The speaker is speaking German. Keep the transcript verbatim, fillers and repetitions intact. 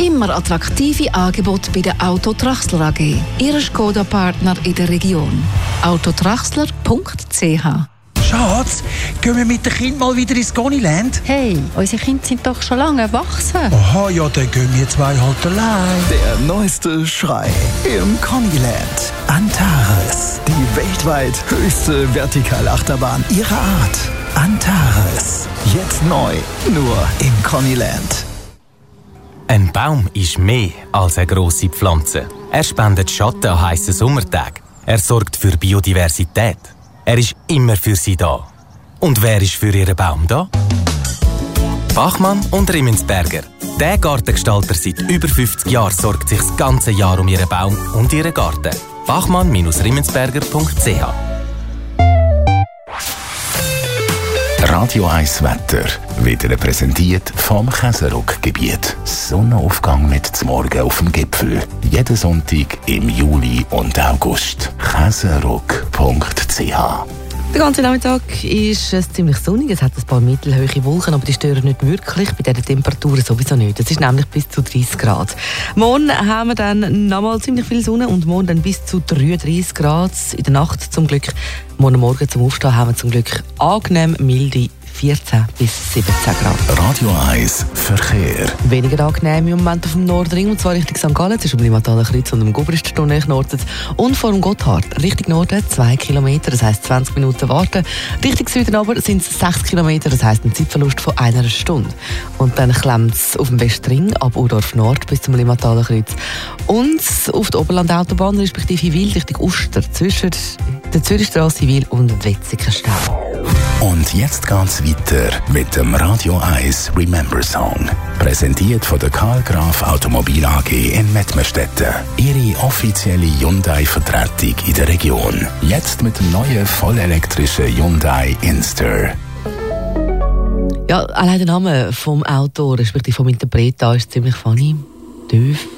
Immer attraktive Angebote bei der Auto Traxler A G. Ihr Skoda-Partner in der Region. autotraxler punkt c h. Schatz, gehen wir mit den Kindern mal wieder ins Goniland? Hey, unsere Kinder sind doch schon lange erwachsen. Aha, ja, dann gehen wir zwei halt allein. Der neueste Schrei im Goniland. Antares, die weltweit höchste Vertikalachterbahn ihrer Art. Antares, jetzt neu, nur im Goniland. Ein Baum ist mehr als eine grosse Pflanze. Er spendet Schatten an heissen Sommertagen. Er sorgt für Biodiversität. Er ist immer für sie da. Und wer ist für ihren Baum da? Bachmann und Rimmensberger. Der Gartengestalter seit über fünfzig Jahren sorgt sich das ganze Jahr um ihren Baum und ihren Garten. bachmann Rimmensberger punkt c h. Radio eins Wetter wird Ihnen präsentiert vom Käseruck-Gebiet. Sonnenaufgang mit zum Morgen auf dem Gipfel. Jeden Sonntag im Juli und August. käseruck punkt c h. Der ganze Nachmittag ist es ziemlich sonnig. Es hat ein paar mittelhohe Wolken, aber die stören nicht wirklich. Bei diesen Temperaturen sowieso nicht. Es ist nämlich bis zu dreißig Grad. Morgen haben wir dann nochmal ziemlich viel Sonne und morgen dann bis zu dreiunddreißig Grad. In der Nacht zum Glück, morgen Morgen zum Aufstehen haben wir zum Glück angenehm milde vierzehn bis siebzehn Grad. Radio eins Verkehr. Weniger angenehm im Moment auf dem Nordring, und zwar Richtung Sankt Gallen, zwischen dem Limmatalen Kreuz und dem Gubriststunnel Norden. Und vor dem Gotthard, Richtung Norden zwei Kilometer, das heisst zwanzig Minuten warten. Richtung Süden aber sind es sechs Kilometer, das heisst ein Zeitverlust von einer Stunde. Und dann klemmt es auf dem Westring ab Urdorf Nord bis zum Limmatalen Kreuz. Und auf der Oberland-Autobahn, respektive Wil, Richtung Uster, zwischen der Zürichstrasse Wil und dem Wetziger Stau. Und jetzt geht's weiter mit dem Radio eins Remember Song. Präsentiert von der Karl Graf Automobil A G in Mettmerstetten. Ihre offizielle Hyundai-Vertretung in der Region. Jetzt mit dem neuen vollelektrischen Hyundai Inster. Ja, allein der Name vom Autor, respektive vom Interpreten, ist ziemlich funny. Döf.